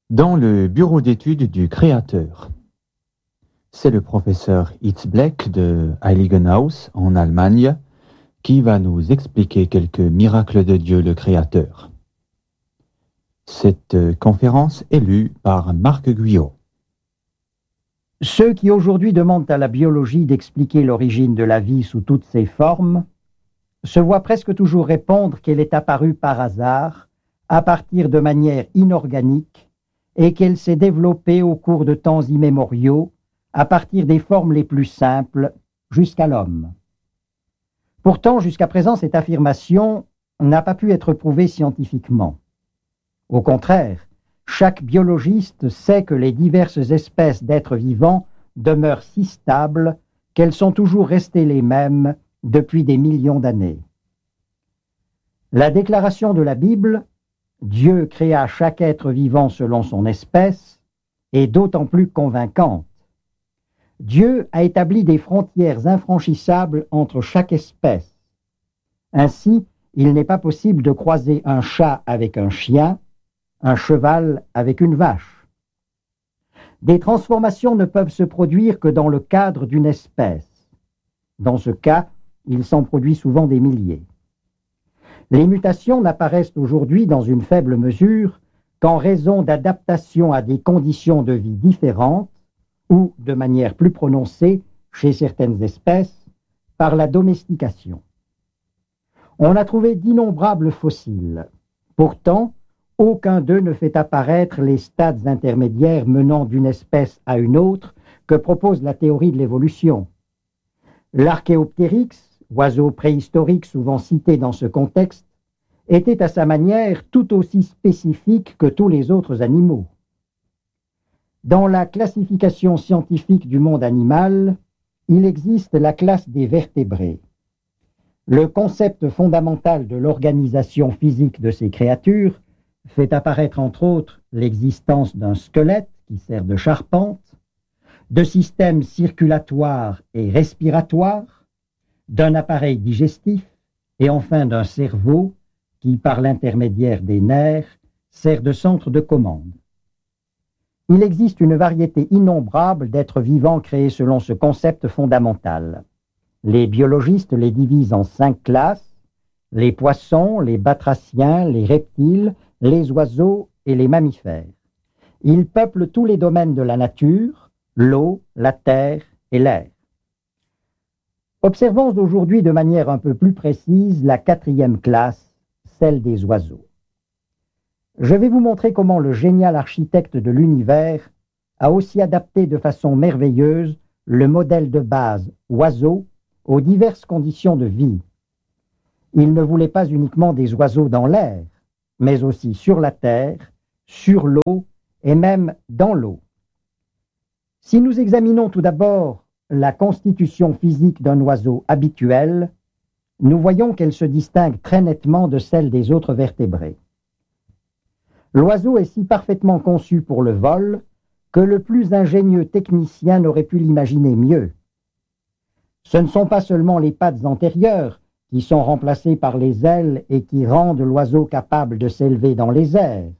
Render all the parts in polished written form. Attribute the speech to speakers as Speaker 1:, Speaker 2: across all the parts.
Speaker 1: dans le bureau d'études du Créateur. C'est le professeur Hitzbleck de Heiligenhaus en Allemagne qui va nous expliquer quelques miracles de Dieu le Créateur. Cette conférence est lue par Marc Guyot.
Speaker 2: Ceux qui aujourd'hui demandent à la biologie d'expliquer l'origine de la vie sous toutes ses formes se voient presque toujours répondre qu'elle est apparue par hasard, à partir de manière inorganique, et qu'elle s'est développée au cours de temps immémoriaux, à partir des formes les plus simples, jusqu'à l'homme. Pourtant, jusqu'à présent, cette affirmation n'a pas pu être prouvée scientifiquement. Au contraire, chaque biologiste sait que les diverses espèces d'êtres vivants demeurent si stables qu'elles sont toujours restées les mêmes depuis des millions d'années. La déclaration de la Bible, Dieu créa chaque être vivant selon son espèce, est d'autant plus convaincante. Dieu a établi des frontières infranchissables entre chaque espèce. Ainsi, il n'est pas possible de croiser un chat avec un chien, un cheval avec une vache. Des transformations ne peuvent se produire que dans le cadre d'une espèce. Dans ce cas, il s'en produit souvent des milliers. Les mutations n'apparaissent aujourd'hui dans une faible mesure qu'en raison d'adaptation à des conditions de vie différentes ou, de manière plus prononcée, chez certaines espèces, par la domestication. On a trouvé d'innombrables fossiles. Pourtant, aucun d'eux ne fait apparaître les stades intermédiaires menant d'une espèce à une autre que propose la théorie de l'évolution. L'Archéoptérix, oiseau préhistorique souvent cité dans ce contexte, était à sa manière tout aussi spécifique que tous les autres animaux. Dans la classification scientifique du monde animal, il existe la classe des vertébrés. Le concept fondamental de l'organisation physique de ces créatures fait apparaître entre autres l'existence d'un squelette qui sert de charpente, de systèmes circulatoires et respiratoires, d'un appareil digestif et enfin d'un cerveau qui, par l'intermédiaire des nerfs, sert de centre de commande. Il existe une variété innombrable d'êtres vivants créés selon ce concept fondamental. Les biologistes les divisent en 5 classes, les poissons, les batraciens, les reptiles, les oiseaux et les mammifères. Ils peuplent tous les domaines de la nature, l'eau, la terre et l'air. Observons aujourd'hui de manière un peu plus précise la 4e classe, celle des oiseaux. Je vais vous montrer comment le génial architecte de l'univers a aussi adapté de façon merveilleuse le modèle de base oiseau aux diverses conditions de vie. Il ne voulait pas uniquement des oiseaux dans l'air, mais aussi sur la terre, sur l'eau et même dans l'eau. Si nous examinons tout d'abord la constitution physique d'un oiseau habituel, nous voyons qu'elle se distingue très nettement de celle des autres vertébrés. L'oiseau est si parfaitement conçu pour le vol que le plus ingénieux technicien n'aurait pu l'imaginer mieux. Ce ne sont pas seulement les pattes antérieures qui sont remplacées par les ailes et qui rendent l'oiseau capable de s'élever dans les airs.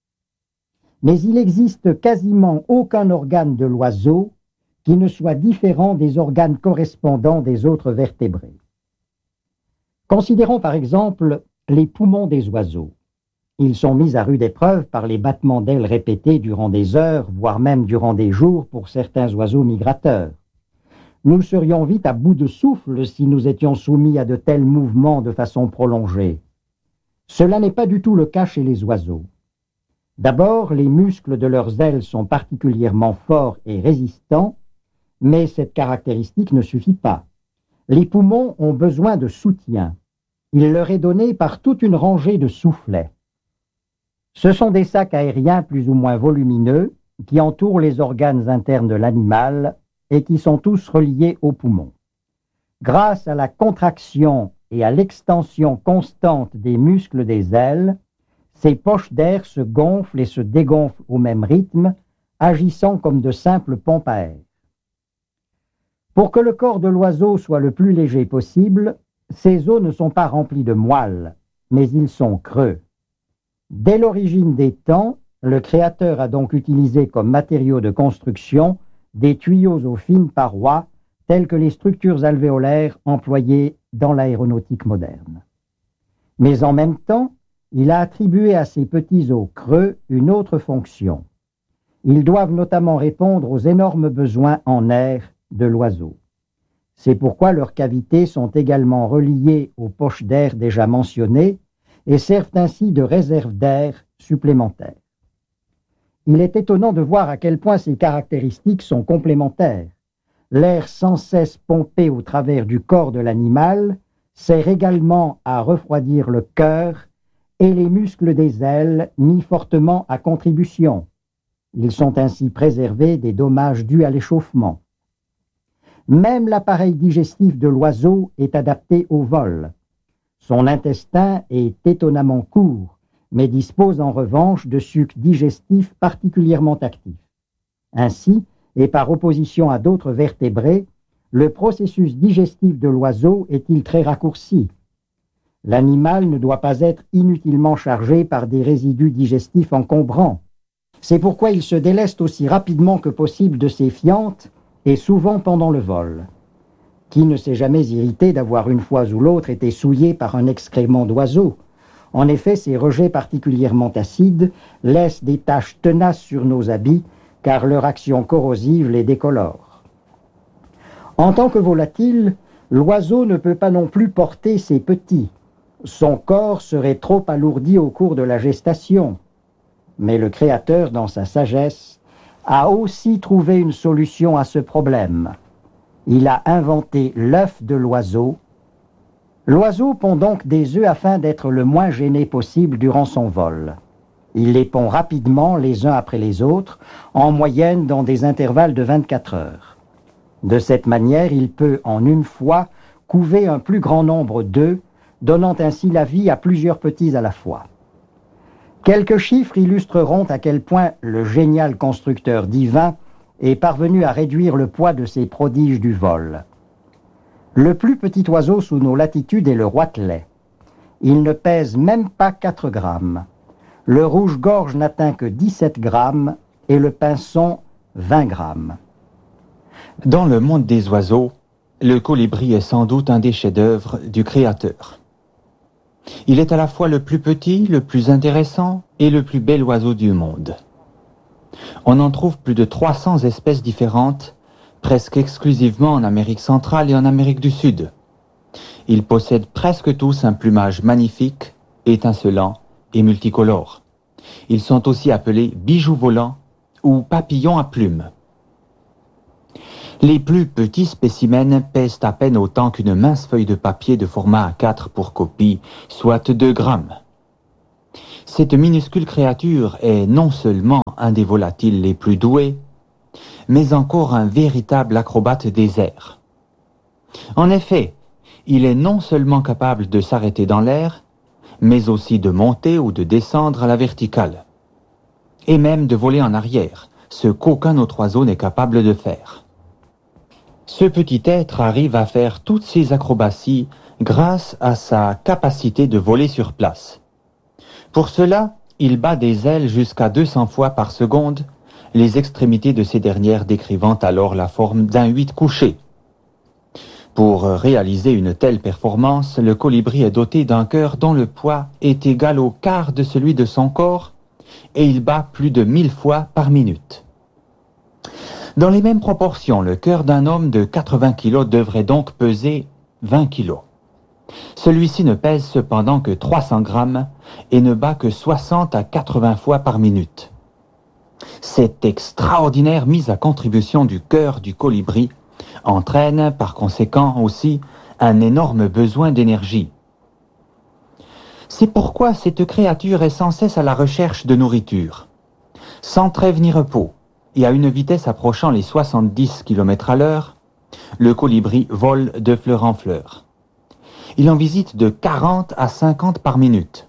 Speaker 2: Mais il n'existe quasiment aucun organe de l'oiseau qui ne soit différent des organes correspondants des autres vertébrés. Considérons par exemple les poumons des oiseaux. Ils sont mis à rude épreuve par les battements d'ailes répétés durant des heures, voire même durant des jours pour certains oiseaux migrateurs. Nous serions vite à bout de souffle si nous étions soumis à de tels mouvements de façon prolongée. Cela n'est pas du tout le cas chez les oiseaux. D'abord, les muscles de leurs ailes sont particulièrement forts et résistants, mais cette caractéristique ne suffit pas. Les poumons ont besoin de soutien. Il leur est donné par toute une rangée de soufflets. Ce sont des sacs aériens plus ou moins volumineux qui entourent les organes internes de l'animal et qui sont tous reliés aux poumons. Grâce à la contraction et à l'extension constante des muscles des ailes, ces poches d'air se gonflent et se dégonflent au même rythme, agissant comme de simples pompes à air. Pour que le corps de l'oiseau soit le plus léger possible, ses os ne sont pas remplis de moelle, mais ils sont creux. Dès l'origine des temps, Le créateur a donc utilisé comme matériau de construction des tuyaux aux fines parois, tels que les structures alvéolaires employées dans l'aéronautique moderne. Mais en même temps, il a attribué à ces petits os creux une autre fonction. Ils doivent notamment répondre aux énormes besoins en air de l'oiseau. C'est pourquoi leurs cavités sont également reliées aux poches d'air déjà mentionnées et servent ainsi de réserve d'air supplémentaire. Il est étonnant de voir à quel point ces caractéristiques sont complémentaires. L'air sans cesse pompé au travers du corps de l'animal sert également à refroidir le cœur et les muscles des ailes mis fortement à contribution. Ils sont ainsi préservés des dommages dus à l'échauffement. Même l'appareil digestif de l'oiseau est adapté au vol. Son intestin est étonnamment court, mais dispose en revanche de sucs digestifs particulièrement actifs. Ainsi, et par opposition à d'autres vertébrés, le processus digestif de l'oiseau est-il très raccourci. L'animal ne doit pas être inutilement chargé par des résidus digestifs encombrants. C'est pourquoi il se déleste aussi rapidement que possible de ses fientes et souvent pendant le vol. Qui ne s'est jamais irrité d'avoir une fois ou l'autre été souillé par un excrément d'oiseau? En effet, ces rejets particulièrement acides laissent des taches tenaces sur nos habits car leur action corrosive les décolore. En tant que volatile, l'oiseau ne peut pas non plus porter ses petits. Son corps serait trop alourdi au cours de la gestation. Mais le Créateur, dans sa sagesse, a aussi trouvé une solution à ce problème. Il a inventé l'œuf de l'oiseau. L'oiseau pond donc des œufs afin d'être le moins gêné possible durant son vol. Il les pond rapidement les uns après les autres, en moyenne dans des intervalles de 24 heures. De cette manière, il peut en une fois couver un plus grand nombre d'œufs, donnant ainsi la vie à plusieurs petits à la fois. Quelques chiffres illustreront à quel point le génial constructeur divin est parvenu à réduire le poids de ces prodiges du vol. Le plus petit oiseau sous nos latitudes est le roitelet. Il ne pèse même pas 4 grammes. Le rouge-gorge n'atteint que 17 grammes et le pinson 20 grammes.
Speaker 1: Dans le monde des oiseaux, le colibri est sans doute un des chefs-d'œuvre du Créateur. Il est à la fois le plus petit, le plus intéressant et le plus bel oiseau du monde. On en trouve plus de 300 espèces différentes, presque exclusivement en Amérique centrale et en Amérique du Sud. Ils possèdent presque tous un plumage magnifique, étincelant et multicolore. Ils sont aussi appelés bijoux volants ou papillons à plumes. Les plus petits spécimens pèsent à peine autant qu'une mince feuille de papier de format A4 pour copie, soit 2 grammes. Cette minuscule créature est non seulement un des volatiles les plus doués, mais encore un véritable acrobate des airs. En effet, il est non seulement capable de s'arrêter dans l'air, mais aussi de monter ou de descendre à la verticale, et même de voler en arrière, ce qu'aucun autre oiseau n'est capable de faire. Ce petit être arrive à faire toutes ces acrobaties grâce à sa capacité de voler sur place. Pour cela, il bat des ailes jusqu'à 200 fois par seconde, les extrémités de ces dernières décrivant alors la forme d'un 8 couché. Pour réaliser une telle performance, le colibri est doté d'un cœur dont le poids est égal au quart de celui de son corps et il bat plus de 1000 fois par minute. Dans les mêmes proportions, le cœur d'un homme de 80 kg devrait donc peser 20 kg. Celui-ci ne pèse cependant que 300 grammes et ne bat que 60 à 80 fois par minute. Cette extraordinaire mise à contribution du cœur du colibri entraîne par conséquent aussi un énorme besoin d'énergie. C'est pourquoi cette créature est sans cesse à la recherche de nourriture. Sans trêve ni repos, et à une vitesse approchant les 70 km à l'heure, le colibri vole de fleur en fleur. Il en visite de 40 à 50 par minute.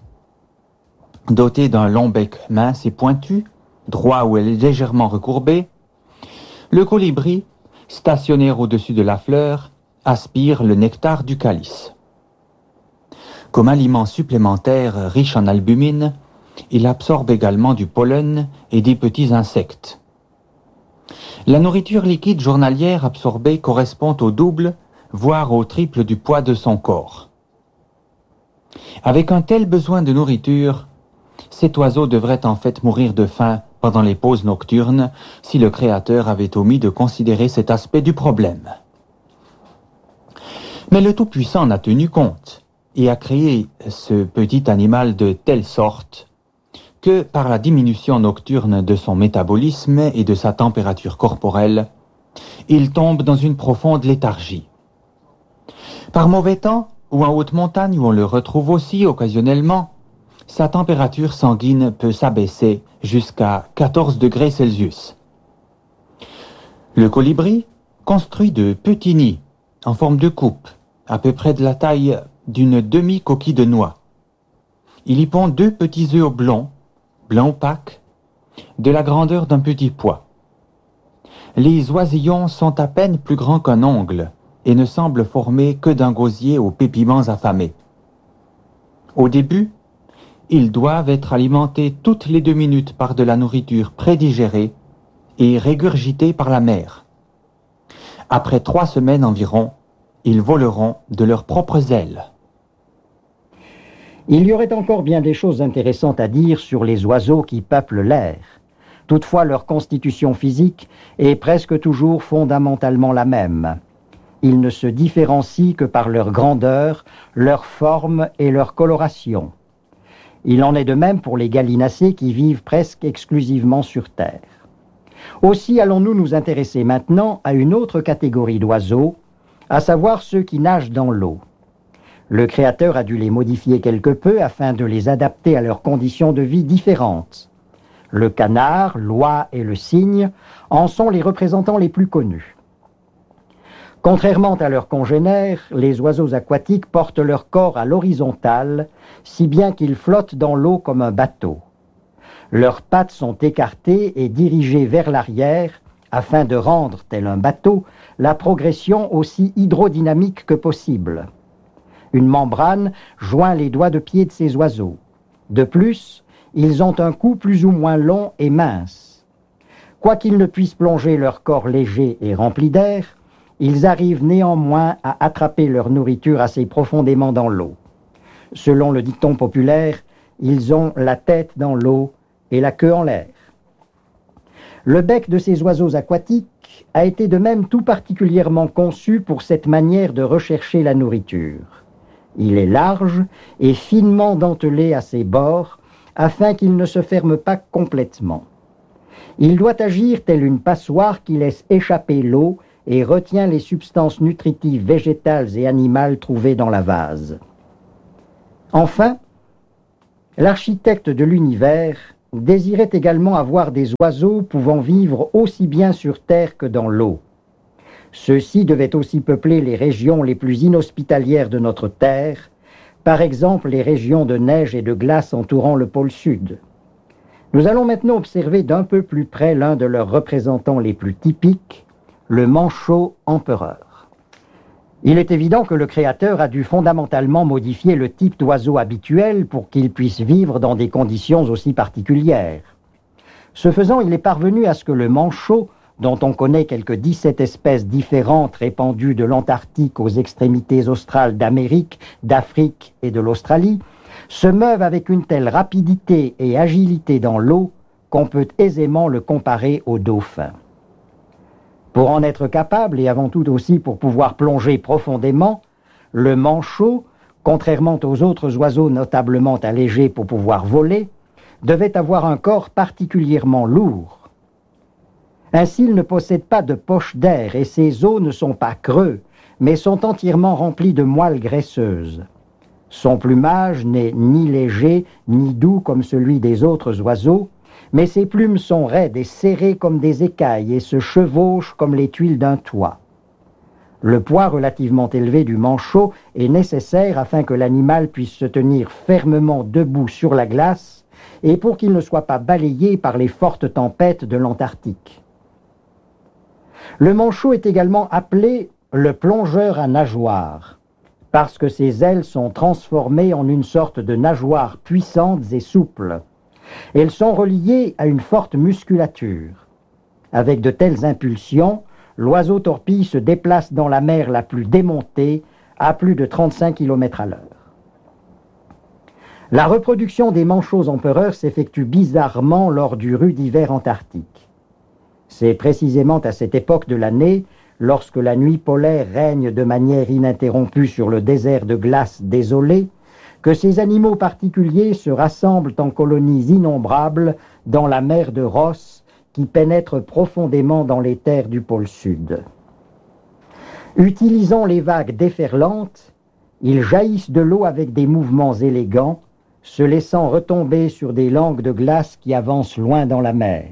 Speaker 1: Doté d'un long bec mince et pointu, droit ou légèrement recourbé, le colibri, stationnaire au-dessus de la fleur, aspire le nectar du calice. Comme aliment supplémentaire riche en albumine, Il absorbe également du pollen et des petits insectes. La nourriture liquide journalière absorbée correspond au double, voire au triple du poids de son corps. Avec un tel besoin de nourriture, cet oiseau devrait en fait mourir de faim pendant les pauses nocturnes si le Créateur avait omis de considérer cet aspect du problème. Mais le Tout-Puissant en a tenu compte et a créé ce petit animal de telle sorte que par la diminution nocturne de son métabolisme et de sa température corporelle, il tombe dans une profonde léthargie. Par mauvais temps, ou en haute montagne où on le retrouve aussi occasionnellement, sa température sanguine peut s'abaisser jusqu'à 14 degrés Celsius. Le colibri construit de petits nids en forme de coupe, à peu près de la taille d'une demi-coquille de noix. Il y pond 2 petits œufs oblongs, blanc opaque, de la grandeur d'un petit pois. Les oisillons sont à peine plus grands qu'un ongle et ne semblent former que d'un gosier aux pépiments affamés. Au début, ils doivent être alimentés toutes les 2 minutes par de la nourriture prédigérée et régurgitée par la mère. Après 3 semaines environ, ils voleront de leurs propres ailes.
Speaker 2: Il y aurait encore bien des choses intéressantes à dire sur les oiseaux qui peuplent l'air. Toutefois, leur constitution physique est presque toujours fondamentalement la même. Ils ne se différencient que par leur grandeur, leur forme et leur coloration. Il en est de même pour les gallinacés qui vivent presque exclusivement sur Terre. Aussi allons-nous nous intéresser maintenant à une autre catégorie d'oiseaux, à savoir ceux qui nagent dans l'eau. Le Créateur a dû les modifier quelque peu afin de les adapter à leurs conditions de vie différentes. Le canard, l'oie et le cygne en sont les représentants les plus connus. Contrairement à leurs congénères, les oiseaux aquatiques portent leur corps à l'horizontale, si bien qu'ils flottent dans l'eau comme un bateau. Leurs pattes sont écartées et dirigées vers l'arrière, afin de rendre, tel un bateau, la progression aussi hydrodynamique que possible. Une membrane joint les doigts de pied de ces oiseaux. De plus, ils ont un cou plus ou moins long et mince. Quoiqu'ils ne puissent plonger leur corps léger et rempli d'air, ils arrivent néanmoins à attraper leur nourriture assez profondément dans l'eau. Selon le dicton populaire, ils ont la tête dans l'eau et la queue en l'air. Le bec de ces oiseaux aquatiques a été de même tout particulièrement conçu pour cette manière de rechercher la nourriture. Il est large et finement dentelé à ses bords, afin qu'il ne se ferme pas complètement. Il doit agir tel une passoire qui laisse échapper l'eau et retient les substances nutritives végétales et animales trouvées dans la vase. Enfin, l'architecte de l'univers désirait également avoir des oiseaux pouvant vivre aussi bien sur terre que dans l'eau. Ceux-ci devaient aussi peupler les régions les plus inhospitalières de notre terre, par exemple les régions de neige et de glace entourant le pôle sud. Nous allons maintenant observer d'un peu plus près l'un de leurs représentants les plus typiques, le manchot empereur. Il est évident que le Créateur a dû fondamentalement modifier le type d'oiseau habituel pour qu'il puisse vivre dans des conditions aussi particulières. Ce faisant, il est parvenu à ce que le manchot, dont on connaît quelques 17 espèces différentes répandues de l'Antarctique aux extrémités australes d'Amérique, d'Afrique et de l'Australie, se meuvent avec une telle rapidité et agilité dans l'eau qu'on peut aisément le comparer au dauphin. Pour en être capable, et avant tout aussi pour pouvoir plonger profondément, le manchot, contrairement aux autres oiseaux notablement allégés pour pouvoir voler, devait avoir un corps particulièrement lourd. Ainsi, il ne possède pas de poche d'air et ses os ne sont pas creux, mais sont entièrement remplis de moelle graisseuse. Son plumage n'est ni léger ni doux comme celui des autres oiseaux, mais ses plumes sont raides et serrées comme des écailles et se chevauchent comme les tuiles d'un toit. Le poids relativement élevé du manchot est nécessaire afin que l'animal puisse se tenir fermement debout sur la glace et pour qu'il ne soit pas balayé par les fortes tempêtes de l'Antarctique. Le manchot est également appelé le plongeur à nageoires, parce que ses ailes sont transformées en une sorte de nageoires puissantes et souples. Elles sont reliées à une forte musculature. Avec de telles impulsions, l'oiseau torpille se déplace dans la mer la plus démontée à plus de 35 km à l'heure. La reproduction des manchots empereurs s'effectue bizarrement lors du rude hiver antarctique. C'est précisément à cette époque de l'année, lorsque la nuit polaire règne de manière ininterrompue sur le désert de glace désolé, que ces animaux particuliers se rassemblent en colonies innombrables dans la mer de Ross qui pénètre profondément dans les terres du pôle sud. Utilisant les vagues déferlantes, ils jaillissent de l'eau avec des mouvements élégants, se laissant retomber sur des langues de glace qui avancent loin dans la mer.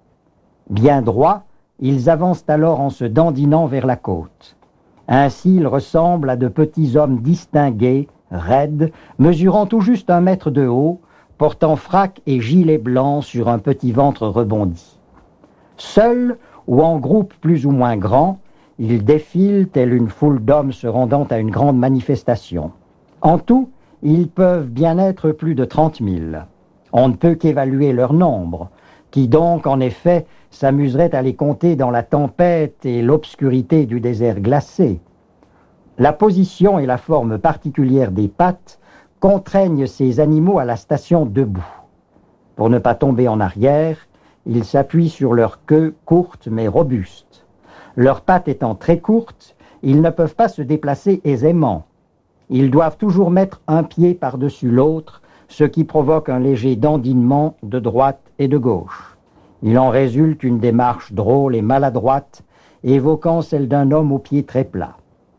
Speaker 2: Bien droits, ils avancent alors en se dandinant vers la côte. Ainsi, ils ressemblent à de petits hommes distingués, raides, mesurant tout juste 1 mètre de haut, portant frac et gilet blanc sur un petit ventre rebondi. Seuls ou en groupe plus ou moins grand, ils défilent telle une foule d'hommes se rendant à une grande manifestation. En tout, ils peuvent bien être plus de 30 000. On ne peut qu'évaluer leur nombre. Qui donc, en effet, s'amuserait à les compter dans la tempête et l'obscurité du désert glacé? La position et la forme particulière des pattes contraignent ces animaux à la station debout. Pour ne pas tomber en arrière, ils s'appuient sur leur queue courte mais robuste. Leurs pattes étant très courtes, ils ne peuvent pas se déplacer aisément. Ils doivent toujours mettre un pied par-dessus l'autre, ce qui provoque un léger dandinement de droite et de gauche. Il en résulte une démarche drôle et maladroite, évoquant celle d'un homme aux pieds très plats.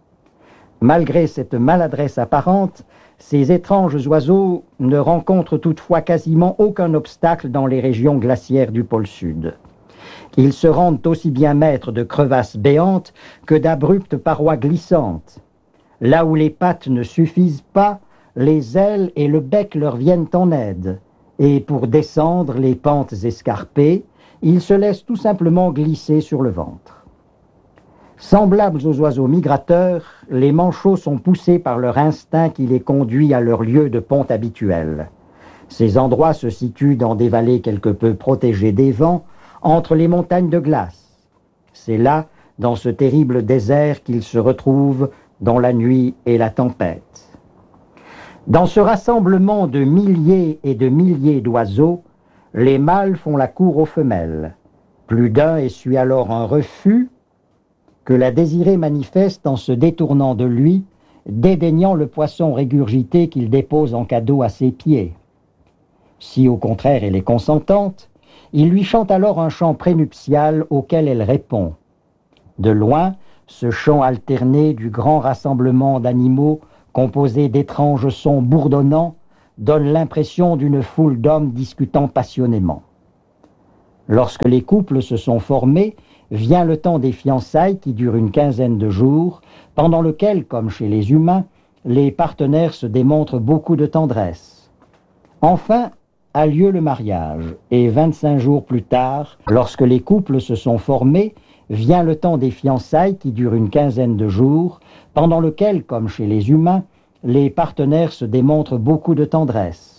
Speaker 2: Malgré cette maladresse apparente, ces étranges oiseaux ne rencontrent toutefois quasiment aucun obstacle dans les régions glaciaires du pôle Sud. Ils se rendent aussi bien maîtres de crevasses béantes que d'abruptes parois glissantes. Là où les pattes ne suffisent pas, les ailes et le bec leur viennent en aide, et pour descendre les pentes escarpées, ils se laissent tout simplement glisser sur le ventre. Semblables aux oiseaux migrateurs, les manchots sont poussés par leur instinct qui les conduit à leur lieu de ponte habituel. Ces endroits se situent dans des vallées quelque peu protégées des vents, entre les montagnes de glace. C'est là, dans ce terrible désert, qu'ils se retrouvent dans la nuit et la tempête. Dans ce rassemblement de milliers et de milliers d'oiseaux, les mâles font la cour aux femelles. Plus d'un essuie alors un refus que la désirée manifeste en se détournant de lui, dédaignant le poisson régurgité qu'il dépose en cadeau à ses pieds. Si au contraire elle est consentante, il lui chante alors un chant prénuptial auquel elle répond. De loin, ce chant alterné du grand rassemblement d'animaux composé d'étranges sons bourdonnants donne l'impression d'une foule d'hommes discutant passionnément. Lorsque les couples se sont formés, vient le temps des fiançailles qui dure une quinzaine de jours, pendant lequel, comme chez les humains, les partenaires se démontrent beaucoup de tendresse. Enfin, a lieu le mariage, et 25 jours plus tard, lorsque les couples se sont formés, vient le temps des fiançailles qui dure une quinzaine de jours, pendant lequel, comme chez les humains, les partenaires se démontrent beaucoup de tendresse.